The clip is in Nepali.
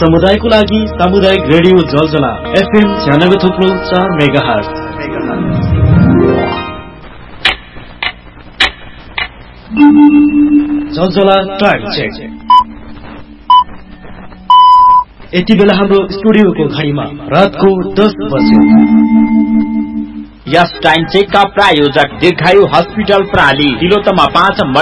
समुदायको लागि सामुदायिक रेडियो जलजला FM 96.4 मेगाहर्ज। जलजला टाइम चेक। यति बेला हाम्रो स्टुडियोको घडीमा रातको 10 बज्यो। यस टाइम चेक का प्रायोजक दीर्घायु हस्पिटल प्राली, तिलोत्तमा 5